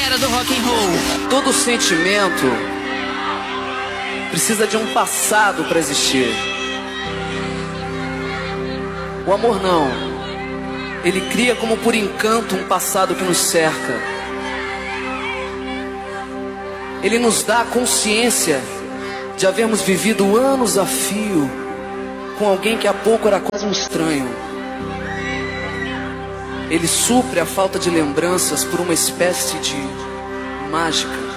galera do rock and roll. Todo sentimento precisa de um passado para existir. O amor não. Ele cria como por encanto um passado que nos cerca. Ele nos dá a consciência de havermos vivido anos a fio com alguém que há pouco era quase um estranho. Ele supre a falta de lembranças por uma espécie de mágica.